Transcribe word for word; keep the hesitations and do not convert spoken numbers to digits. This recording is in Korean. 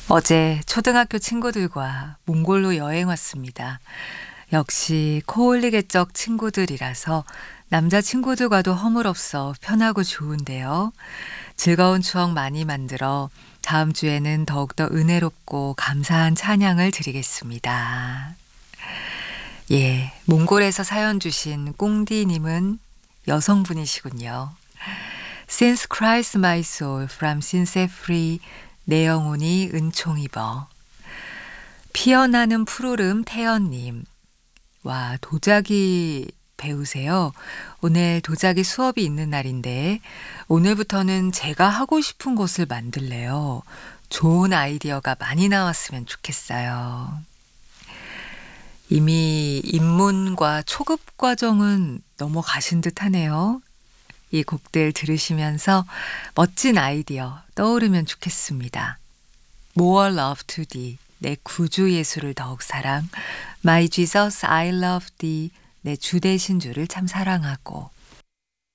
어제 초등학교 친구들과 몽골로 여행 왔습니다. 역시 코올리개적 친구들이라서 남자 친구들과도 허물없어 편하고 좋은데요. 즐거운 추억 많이 만들어 다음 주에는 더욱더 은혜롭고 감사한 찬양을 드리겠습니다. 예, 몽골에서 사연 주신 꽁디님은 여성분이시군요. Since Christ my soul from sin set free 내 영혼이 은총 입어. 피어나는 푸르름 태연님. 와, 도자기 배우세요? 오늘 도자기 수업이 있는 날인데 오늘부터는 제가 하고 싶은 것을 만들래요. 좋은 아이디어가 많이 나왔으면 좋겠어요. 이미 입문과 초급 과정은 넘어가신 듯 하네요. 이 곡들 들으시면서 멋진 아이디어 떠오르면 좋겠습니다. More love to thee. 내 구주 예수를 더욱 사랑. My Jesus, I love thee. 내 주 되신 주를 참 사랑하고.